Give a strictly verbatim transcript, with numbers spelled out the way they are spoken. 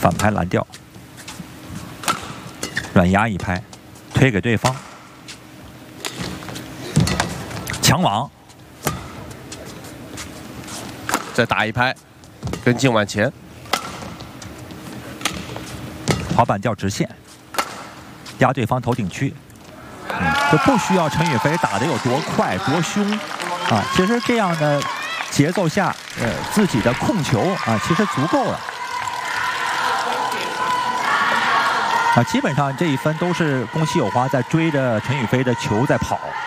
反拍拦掉，软压一拍，推给对方，强网， 再打一拍，跟进往前， 滑板吊直线，压对方头顶区，嗯，就不需要陈宇飞打得有多快多凶啊，其实这样的节奏下，呃，自己的控球啊，其实足够了。啊，基本上这一分都是宫崎有花在追着陈宇飞的球在跑。